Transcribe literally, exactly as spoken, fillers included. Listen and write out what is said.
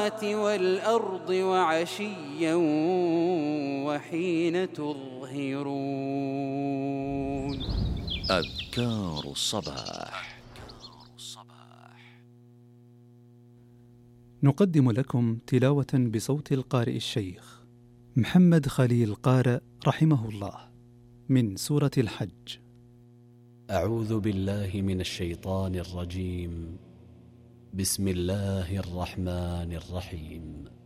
والأرض وعشيا وحين تظهرون. أذكار الصباح. نقدم لكم تلاوة بصوت القارئ الشيخ محمد خليل قارئ رحمه الله من سورة الحج. أعوذ بالله من الشيطان الرجيم. بسم الله الرحمن الرحيم.